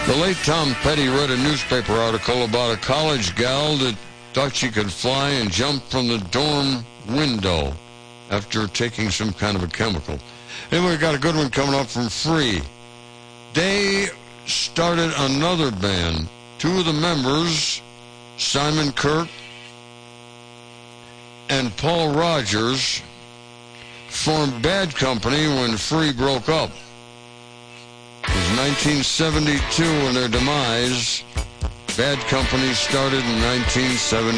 The late Tom Petty read a newspaper article about a college gal that thought she could fly and jump from the dorm window after taking some kind of a chemical. Anyway, we got a good one coming up from Free. They started another band. Two of the members, Simon Kirk and Paul Rogers, formed Bad Company when Free broke up. It was 1972 when their demise. Bad Company started in 1970.